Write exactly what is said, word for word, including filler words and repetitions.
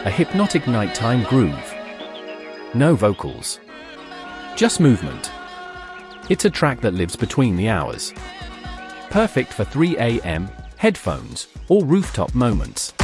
A hypnotic nighttime groove. No vocals. Just movement. It's a track that lives between the hours. Perfect for three A M, headphones, or rooftop moments.